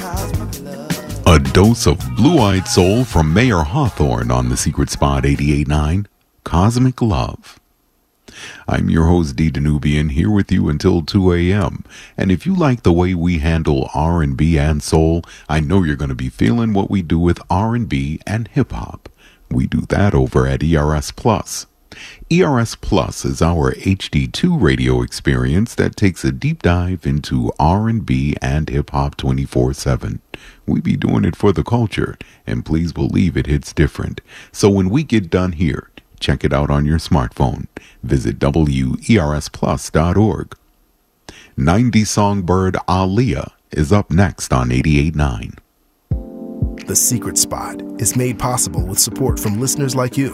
A dose of blue-eyed soul from Mayor Hawthorne on the Secret Spot 88.9, Cosmic Love. I'm your host, D. Danubian, here with you until 2 a.m. And if you like the way we handle R&B and soul, I know you're going to be feeling what we do with R&B and hip-hop. We do that over at ERS Plus. ERS Plus is our HD2 radio experience that takes a deep dive into R&B and hip-hop 24/7. We be doing it for the culture, and please believe it hits different. So when we get done here, check it out on your smartphone. Visit WERSplus.org. 90 songbird Aaliyah is up next on 88.9. The Secret Spot is made possible with support from listeners like you.